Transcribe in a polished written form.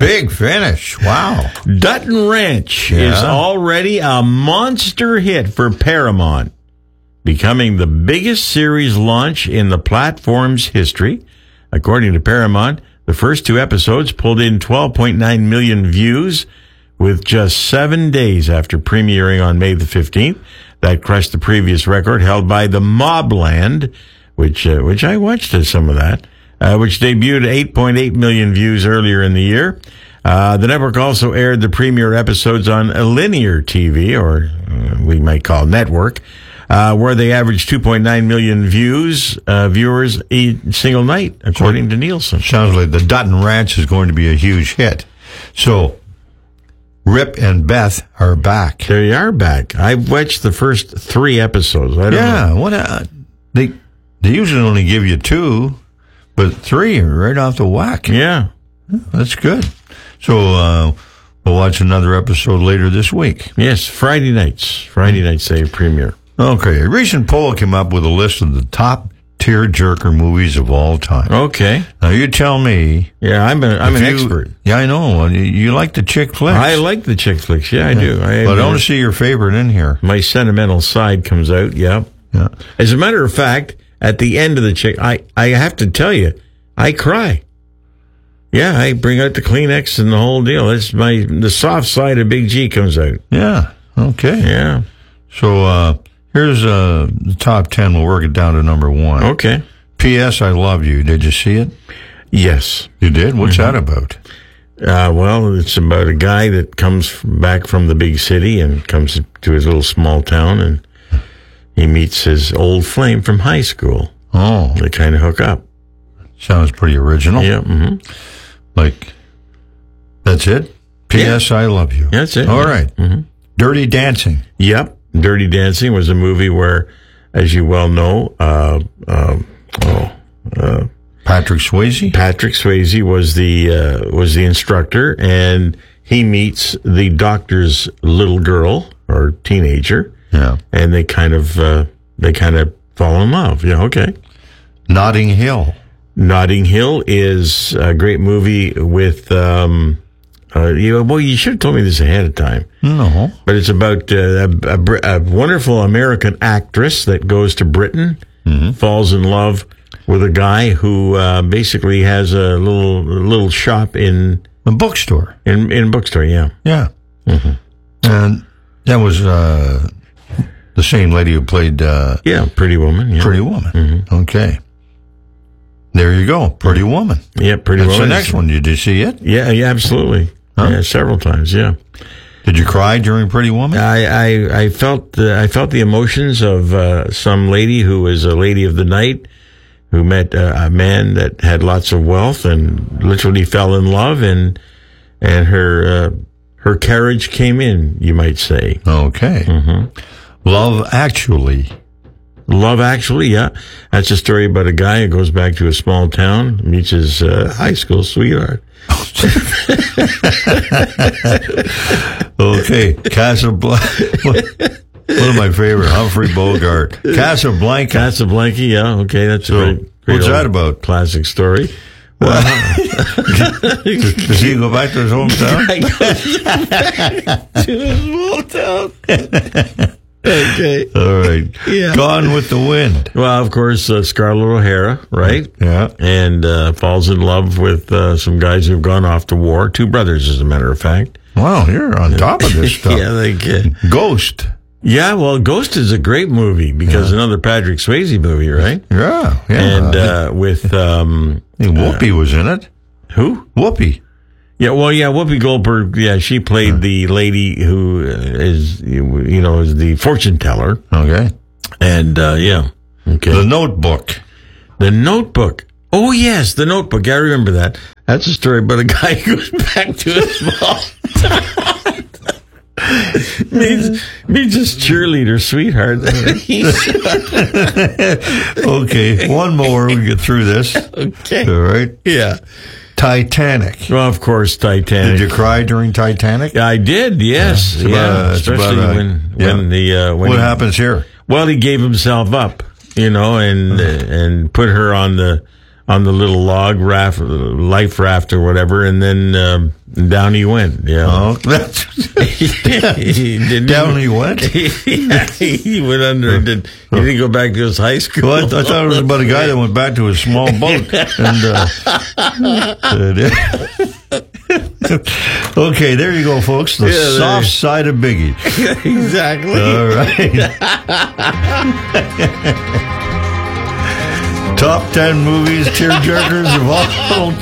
Big finish. Wow. Dutton Ranch is already a monster hit for Paramount, becoming the biggest series launch in the platform's history. According to Paramount, the first 2 episodes pulled in 12.9 million views with just 7 days after premiering on May the 15th. That crushed the previous record held by The Mobland, which I watched some of that, which debuted 8.8 million views earlier in the year. The network also aired the premiere episodes on a linear TV, or we might call network, where they averaged 2.9 million viewers each single night, according to Nielsen. Sounds like the Dutton Ranch is going to be a huge hit. So, Rip and Beth are back. They are back. I've watched the first 3 episodes. I don't know. They usually only give you 2, but 3 are right off the whack. Yeah. That's good. So, we'll watch another episode later this week. Yes, Friday nights. They premiere. Okay. A recent poll came up with a list of the top tear-jerker movies of all time. Okay. Now, you tell me. Yeah, I'm an expert. Yeah, I know. You like the chick flicks. I like the chick flicks. Yeah, I do. But I don't see your favorite in here. My sentimental side comes out, yeah. As a matter of fact, at the end of the chick, I have to tell you, I cry. Yeah, I bring out the Kleenex and the whole deal. That's the soft side of Big G comes out. Yeah, okay. Yeah. So, here's the top 10. We'll work it down to number 1. Okay. P.S. I Love You. Did you see it? Yes. You did? What's that about? Well, it's about a guy that comes back from the big city and comes to his little small town, and he meets his old flame from high school. Oh. They kind of hook up. Sounds pretty original. Yeah. Mm-hmm. Like, that's it? P.S. I Love You. That's it. All right. Mm-hmm. Dirty Dancing. Yep. Dirty Dancing was a movie where, as you well know, Patrick Swayze? Patrick Swayze was the instructor, and he meets the doctor's little girl or teenager. Yeah. And they kind of fall in love. Yeah, okay. Notting Hill. Notting Hill is a great movie with you should have told me this ahead of time. No. But it's about a wonderful American actress that goes to Britain, falls in love with a guy who basically has a little shop in a bookstore. In a bookstore, yeah. Yeah. Mm-hmm. And that was the same lady who played Pretty Woman. Yeah. Pretty Woman. Mm-hmm. Okay. There you go. Pretty Woman. Yeah, Pretty Woman. That's the next one. Did you see it? Yeah, absolutely. Huh? Yeah, several times, yeah. Did you cry during Pretty Woman? I felt the emotions of some lady who was a lady of the night who met a man that had lots of wealth and literally fell in love, and her carriage came in, you might say. Okay. Mm-hmm. Love Actually. Love Actually, yeah. That's a story about a guy who goes back to a small town, meets his high school sweetheart. Okay, Casablanca. One of my favorite, Humphrey Bogart. Casablanca. Casablanca, yeah. Okay, that's a great what's that about? Classic story. Well, does he go back to his hometown? To his hometown. Okay. All right. Yeah. Gone with the Wind. Well, of course, Scarlett O'Hara, right? Yeah. And falls in love with some guys who've gone off to war. 2 brothers, as a matter of fact. Wow, you're on top of this stuff. Yeah, they get. Ghost. Yeah, well, Ghost is a great movie because another Patrick Swayze movie, right? Yeah. And with Whoopi was in it. Who? Whoopi. Yeah, well, yeah, Whoopi Goldberg. Yeah, she played the lady who is the fortune teller. Okay. And yeah, okay. The Notebook. The Notebook. Oh yes, The Notebook. I remember that. That's a story about a guy who goes back to his small town. meets his cheerleader sweetheart. Okay, one more. We get through this. Okay. All right. Yeah. Titanic. Well, of course, Titanic. Did you cry during Titanic? I did. Yes. Especially when what happens here? Well, he gave himself up, and put her on the on the little log raft, life raft or whatever, and then down he went. Yeah. Oh, that's down he went. Yeah, he went under. He didn't go back to his high school. Well, I thought it was about a guy that went back to his small boat. Okay, there you go, folks. The soft side of Biggie. Exactly. All right. Top 10 movies, tearjerkers of all